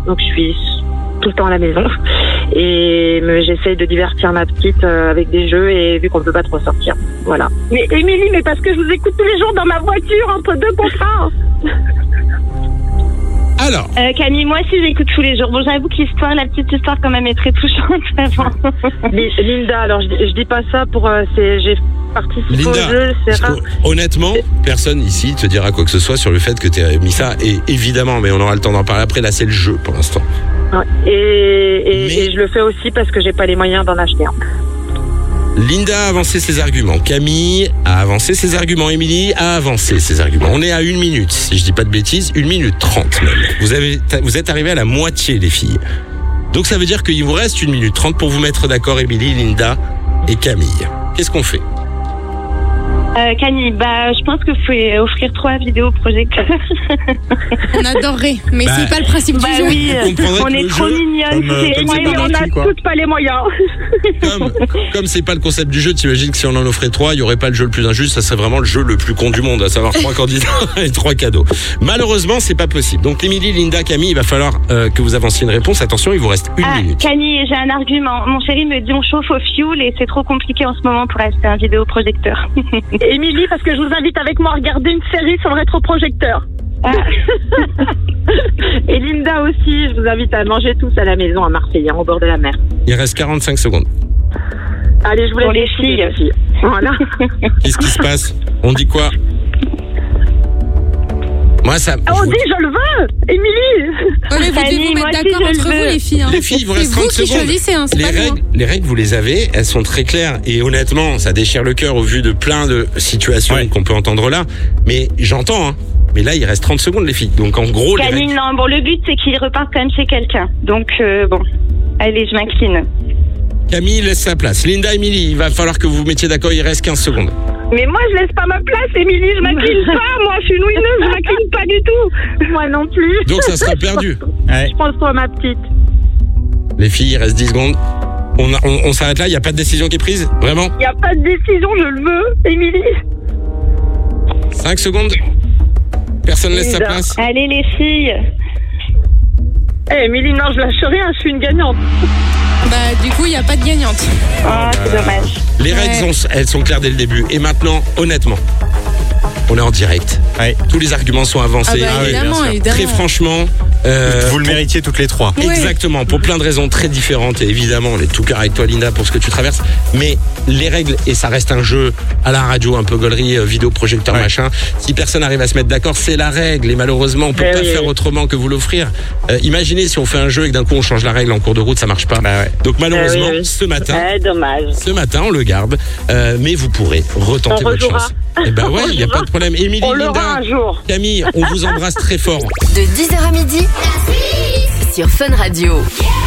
donc je suis tout le temps à la maison et j'essaye de divertir ma petite avec des jeux et vu qu'on peut pas trop sortir. Voilà. Mais Émilie, mais parce que je vous écoute tous les jours dans ma voiture entre deux contrats. Alors, Camille, moi aussi j'écoute tous les jours. Bon, j'avoue que la petite histoire quand même est très touchante. Linda, alors je dis pas ça pour j'ai participé Linda, au jeu, c'est rare. honnêtement, personne ici te dira quoi que ce soit sur le fait que tu aies mis ça. Et évidemment, mais on aura le temps d'en parler après. Là, c'est le jeu pour l'instant. Ouais. Et je le fais aussi parce que j'ai pas les moyens d'en acheter un. Linda a avancé ses arguments. Camille a avancé ses arguments. Émilie a avancé ses arguments. On est à 1 minute, si je dis pas de bêtises, 1 minute 30 même. Vous êtes arrivés à la moitié, les filles. Donc ça veut dire qu'il vous reste 1 minute 30 pour vous mettre d'accord, Émilie, Linda et Camille. Qu'est-ce qu'on fait ? Camille, je pense que vous pouvez offrir 3 vidéoprojecteurs. On adorerait, mais c'est pas le principe du jeu. Oui, on est trop mignonnes. On n'a toutes pas les moyens. Comme c'est pas le concept du jeu, t'imagines que si on en offrait 3, il y aurait pas le jeu le plus injuste, ça serait vraiment le jeu le plus con du monde, à savoir 3 candidats et 3 cadeaux. Malheureusement, c'est pas possible. Donc Émilie, Linda, Camille, il va falloir que vous avanciez une réponse. Attention, il vous reste 1 minute. Camille, j'ai un argument. Mon chéri me dit on chauffe au fioul et c'est trop compliqué en ce moment pour acheter un vidéoprojecteur. Émilie, parce que je vous invite avec moi à regarder une série sur le rétroprojecteur. Et Linda aussi, je vous invite à manger tous à la maison à Marseille, au bord de la mer. Il reste 45 secondes. Allez, je vous laisse. Pour les filles. Voilà. Qu'est-ce qui se passe ? On dit quoi ? Moi, ça. On dit je le veux, Émilie. Mais vous devez vous mettre d'accord entre vous, les filles. Les filles, il vous reste 30 secondes. C'est vous qui choisissez, c'est pas moi. Les règles, vous les avez, elles sont très claires. Et honnêtement, ça déchire le cœur au vu de plein de situations qu'on peut entendre là. Mais j'entends, hein. Mais là, il reste 30 secondes, les filles. Donc, en gros, Camille, non, bon, le but, c'est qu'il reparte quand même chez quelqu'un. Donc, bon. Allez, je m'incline. Camille laisse sa place. Linda, Émilie, il va falloir que vous vous mettiez d'accord, il reste 15 secondes. Mais moi, je laisse pas ma place, Émilie, je m'incline pas. Moi, je suis une winneuse, je m'incline pas du tout. Moi non plus. Donc, ça sera perdu. Je pense pour ma petite. Les filles, il reste 10 secondes. On s'arrête là, il n'y a pas de décision qui est prise ? Vraiment ? Il n'y a pas de décision, je le veux, Émilie. 5 secondes. Personne laisse sa place. Allez, les filles. Émilie, non, je lâche rien, je suis une gagnante. Du coup, il n'y a pas de gagnante. C'est dommage. Les règles, elles sont claires dès le début. Et maintenant, honnêtement, on est en direct. Tous les arguments sont avancés. Évidemment. Très franchement. Vous le méritiez toutes les 3. Exactement, pour plein de raisons très différentes. Et évidemment, on est tout cœur avec toi, Linda, pour ce que tu traverses. Mais les règles, et ça reste un jeu à la radio, un peu gaulerie, vidéo, projecteur, machin. Si personne n'arrive à se mettre d'accord, c'est la règle. Et malheureusement, on peut pas faire autrement que vous l'offrir. Imaginez si on fait un jeu et que d'un coup on change la règle en cours de route, ça marche pas. Donc malheureusement, ce matin, on le garde. Mais vous pourrez retenter votre chance. Eh ben ouais, il n'y a pas de problème. Émilie, Linda, Camille, on vous embrasse très fort. De 10h à midi sur Fun Radio.